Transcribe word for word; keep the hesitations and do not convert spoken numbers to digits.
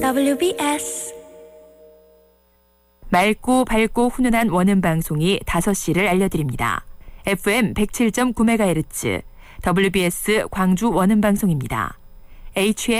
더블유비에스 맑고 밝고 훈훈한 원음 방송이 다섯 시를 알려드립니다. 에프엠 백칠 점 구 메가헤르츠 더블유비에스 광주 원음 방송입니다. 에이치엠